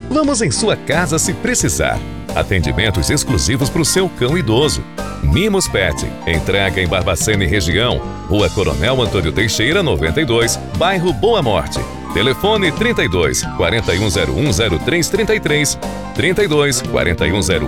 Vamos em sua casa se precisar. Atendimentos exclusivos para o seu cão idoso. Mimos Pet. Entrega em Barbacena e região. Rua Coronel Antônio Teixeira, 92, bairro Boa Morte. Telefone 32 4101 0333, 32 4101